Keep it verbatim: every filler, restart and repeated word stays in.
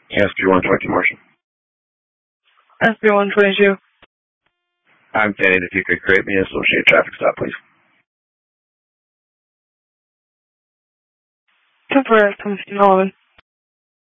S B one twenty-two Marshall. S B one twenty-two. I'm Kenny. If you could create me an associated traffic stop, please. Temporary, come eleven.